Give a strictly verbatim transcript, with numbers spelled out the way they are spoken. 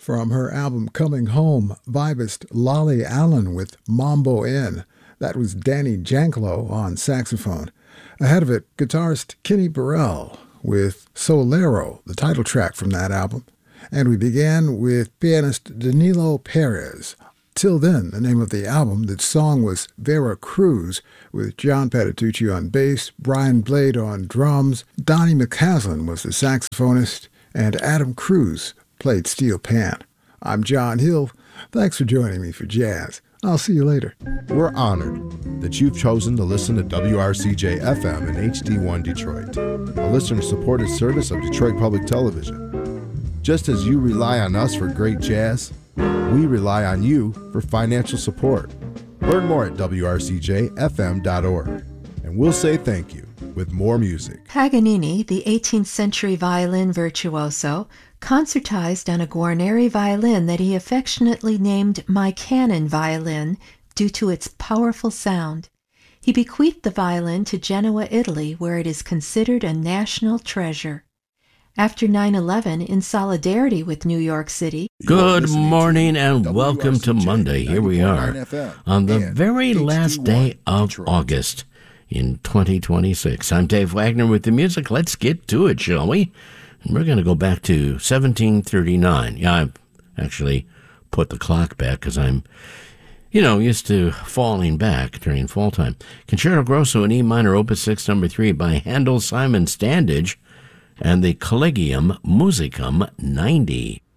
From her album Coming Home, vibist Lolly Allen with Mambo Inn. That was Danny Janklow on saxophone. Ahead of it, guitarist Kenny Burrell with Solero, the title track from that album. And we began with pianist Danilo Perez. Till Then, the name of the album. That song was Vera Cruz, with John Patitucci on bass, Brian Blade on drums, Donnie McCaslin was the saxophonist, and Adam Cruz played steel pan. I'm John Hill. Thanks for joining me for jazz. I'll see you later. We're honored that you've chosen to listen to W R C J F M and H D one Detroit, a listener-supported service of Detroit Public Television. Just as you rely on us for great jazz, we rely on you for financial support. Learn more at W R C J F M dot org, and we'll say thank you with more music. Paganini, the eighteenth century violin virtuoso, concertized on a Guarneri violin that he affectionately named My Cannon Violin due to its powerful sound. He bequeathed the violin to Genoa, Italy, where it is considered a national treasure. After nine eleven, in solidarity with New York City. Good morning and welcome to Monday. Here we are on the very last day of August in twenty twenty-six. I'm Dave Wagner with the music. Let's get to it, shall we? And we're going to go back to seventeen thirty-nine. Yeah, I actually put the clock back because I'm, you know, used to falling back during fall time. Concerto Grosso in E minor, Opus six, number three by Handel Simon Standage, and the Collegium Musicum ninety.